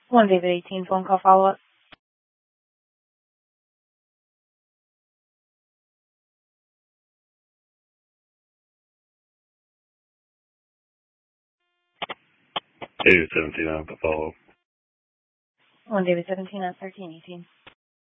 One David 18 phone call follow-up. David 17 on the follow-up. One David 17 at 1318.